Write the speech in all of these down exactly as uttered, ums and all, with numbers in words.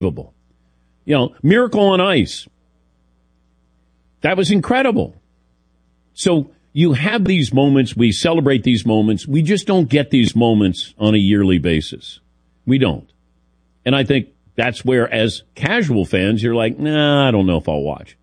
You know, Miracle on Ice. That was incredible. So you have these moments. We celebrate these moments. We just don't get these moments on a yearly basis. We don't. And I think that's where, as casual fans, you're like, nah, I don't know if I'll watch.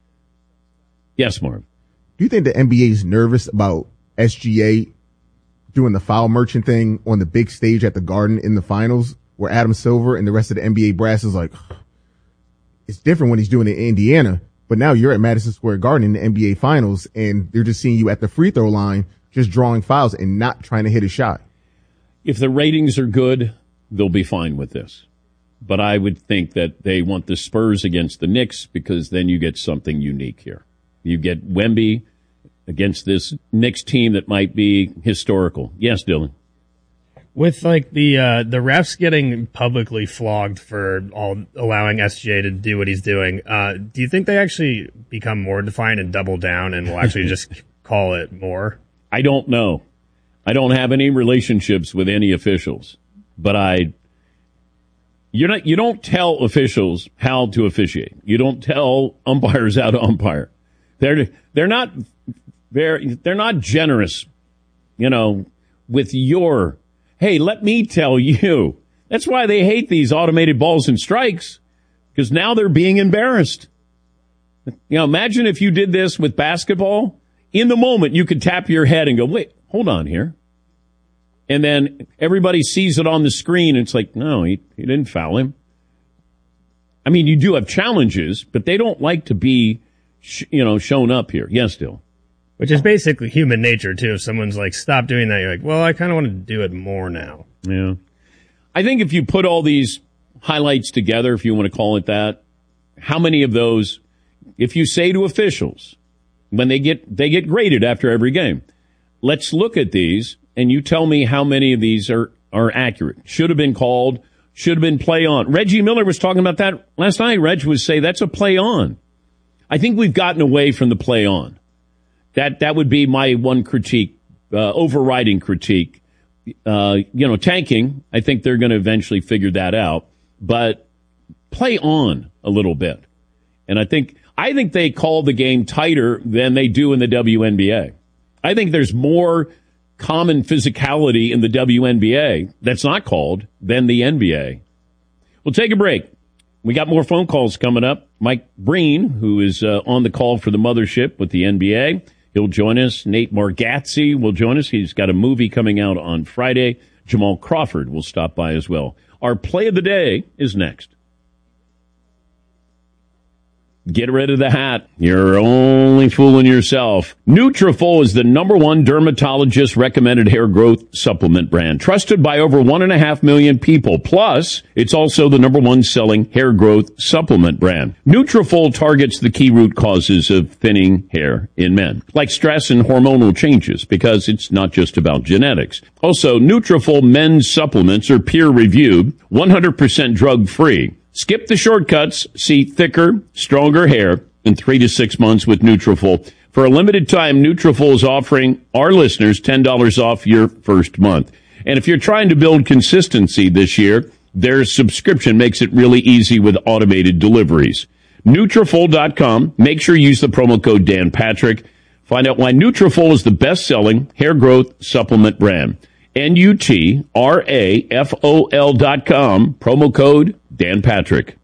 Yes, Marv. Do you think the N B A is nervous about S G A doing the foul merchant thing on the big stage at the Garden in the finals, where Adam Silver and the rest of the N B A brass is like, it's different when he's doing it in Indiana, but now you're at Madison Square Garden in the N B A finals and they're just seeing you at the free throw line, just drawing fouls and not trying to hit a shot. If the ratings are good, they'll be fine with this. But I would think that they want the Spurs against the Knicks because then you get something unique here. You get Wemby against this Knicks team that might be historical. Yes, Dylan. With like the uh, the refs getting publicly flogged for all allowing S G A to do what he's doing, uh, do you think they actually become more defiant and double down and will actually just call it more? I don't know. I don't have any relationships with any officials, but I. You're not. You don't tell officials how to officiate. You don't tell umpires how to umpire. They're they're not they're they're not generous, you know, with your. Hey, let me tell you. That's why they hate these automated balls and strikes, because now they're being embarrassed. You know, imagine if you did this with basketball. In the moment, you could tap your head and go, wait, hold on here. And then everybody sees it on the screen. And it's like, no, he, he didn't foul him. I mean, you do have challenges, but they don't like to be, sh- you know, shown up here. Yes, Dill. Which is basically human nature, too. If someone's like, stop doing that, you're like, well, I kind of want to do it more now. Yeah. I think if you put all these highlights together, if you want to call it that, how many of those, if you say to officials, when they get they get graded after every game, let's look at these, and you tell me how many of these are, are accurate. Should have been called, should have been play on. Reggie Miller was talking about that last night. Reg was saying that's a play on. I think we've gotten away from the play on. That that would be my one critique, uh, overriding critique. Uh, you know, tanking, I think they're going to eventually figure that out. But play on a little bit. And I think I think they call the game tighter than they do in the W N B A. I think there's more common physicality in the W N B A that's not called than the N B A. We'll take a break. We got more phone calls coming up. Mike Breen, who is uh, on the call for the mothership with the N B A, he'll join us. Nate Bargatze will join us. He's got a movie coming out on Friday. Jamal Crawford will stop by as well. Our play of the day is next. Get rid of the hat. You're only fooling yourself. Nutrafol is the number one dermatologist-recommended hair growth supplement brand, trusted by over one and a half million people. Plus, it's also the number one selling hair growth supplement brand. Nutrafol targets the key root causes of thinning hair in men, like stress and hormonal changes, because it's not just about genetics. Also, Nutrafol men's supplements are peer-reviewed, one hundred percent drug-free. Skip the shortcuts, see thicker, stronger hair in three to six months with Nutrafol. For a limited time, Nutrafol is offering our listeners ten dollars off your first month. And if you're trying to build consistency this year, their subscription makes it really easy with automated deliveries. Nutrafol dot com. Make sure you use the promo code Dan Patrick. Find out why Nutrafol is the best-selling hair growth supplement brand. N U T R A F O L dot com, promo code Dan Patrick.